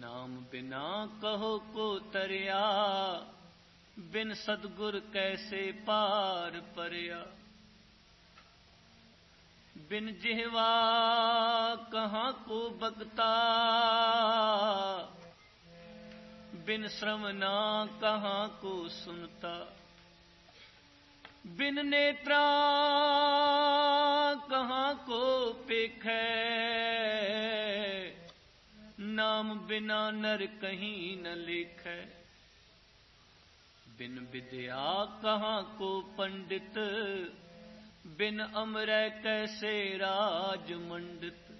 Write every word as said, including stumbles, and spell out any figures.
नाम बिना कहो को तरिया, बिन सद्गुर कैसे पार परया। बिन जिह्वा कहाँ को बकता, बिन श्रवना कहाँ को सुनता। बिन नेत्रा कहाँ को पेखै, नाम बिना नर कहीं न लिखै। बिन विद्या कहाँ को पंडित, बिन अमरै कैसे राज मंडित।